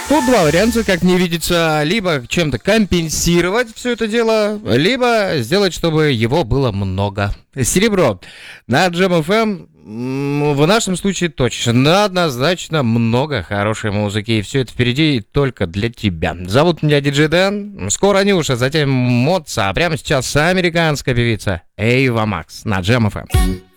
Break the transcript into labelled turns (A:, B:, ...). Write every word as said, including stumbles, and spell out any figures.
A: Тут два варианта, как мне видится. Либо чем-то компенсировать все это дело, либо сделать, чтобы его было много. Серебро. На Джем эф эм в нашем случае точно, однозначно много хорошей музыки. И все это впереди только для тебя. Зовут меня Диджей Дэн. Скоро Нюша, затем Моца. А прямо сейчас американская певица Эйва Макс на Джем эф эм.